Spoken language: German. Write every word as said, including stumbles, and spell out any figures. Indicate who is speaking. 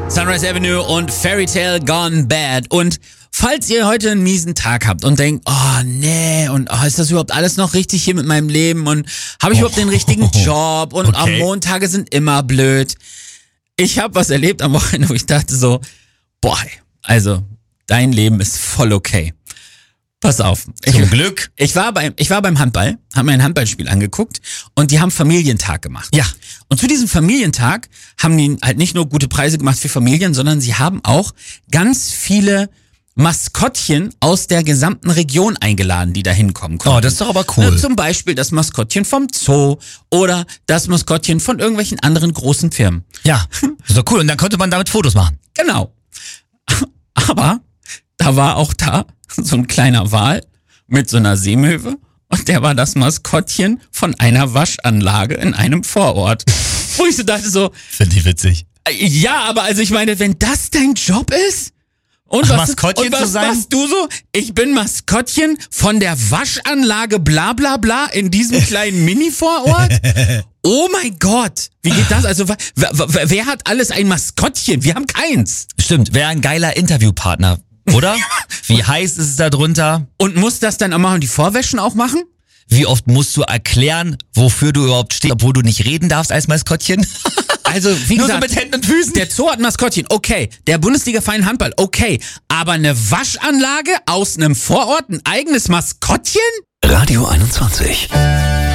Speaker 1: Sunrise Avenue und Fairy Tale Gone Bad. Und falls ihr heute einen miesen Tag habt und denkt, oh nee, und oh, ist das überhaupt alles noch richtig hier mit meinem Leben und habe ich überhaupt den richtigen Job und
Speaker 2: Okay.
Speaker 1: am Montage sind immer blöd. Ich habe was erlebt am Wochenende, wo ich dachte so, boah, also dein Leben ist voll okay. Pass auf.
Speaker 2: Zum
Speaker 1: ich,
Speaker 2: Glück.
Speaker 1: Ich war beim, ich war beim Handball, habe mir ein Handballspiel angeguckt und die haben Familientag gemacht.
Speaker 2: Ja.
Speaker 1: Und zu diesem Familientag haben die halt nicht nur gute Preise gemacht für Familien, sondern sie haben auch ganz viele Maskottchen aus der gesamten Region eingeladen, die da hinkommen konnten.
Speaker 2: Oh, das ist doch aber cool.
Speaker 1: Na, zum Beispiel das Maskottchen vom Zoo oder das Maskottchen von irgendwelchen anderen großen Firmen.
Speaker 2: Ja, das ist doch cool. Und dann konnte man damit Fotos machen.
Speaker 1: Genau. Aber da war auch da so ein kleiner Wal mit so einer Seemöwe und der war das Maskottchen von einer Waschanlage in einem Vorort. Wo ich so dachte so,
Speaker 2: Finde ich witzig.
Speaker 1: äh, ja, aber also ich meine, wenn das dein Job ist und
Speaker 2: Ach,
Speaker 1: was,
Speaker 2: Maskottchen
Speaker 1: und was
Speaker 2: zu sein?
Speaker 1: machst du so? Ich bin Maskottchen von der Waschanlage bla bla bla in diesem kleinen Mini-Vorort? Oh mein Gott, wie geht das? Also wa- wa- wa- wer hat alles ein Maskottchen? Wir haben keins.
Speaker 2: Stimmt, wäre ein geiler Interviewpartner, oder? Wie heiß ist es da drunter?
Speaker 1: Und muss das dann auch machen, die Vorwäschen auch machen?
Speaker 2: Wie oft musst du erklären, wofür du überhaupt stehst, obwohl du nicht reden darfst als Maskottchen?
Speaker 1: Also, wie
Speaker 2: Nur so
Speaker 1: gesagt,
Speaker 2: mit Händen und Füßen?
Speaker 1: der Zoo hat ein Maskottchen, okay. Der Bundesliga-Verein Handball, okay. Aber eine Waschanlage aus einem Vorort, ein eigenes Maskottchen?
Speaker 3: Radio einundzwanzig.